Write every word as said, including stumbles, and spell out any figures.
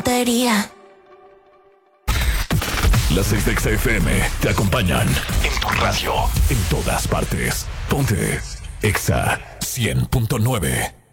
tontería. Las seis de Exa F M te acompañan en tu radio, en todas partes. Ponte Exa cien punto nueve.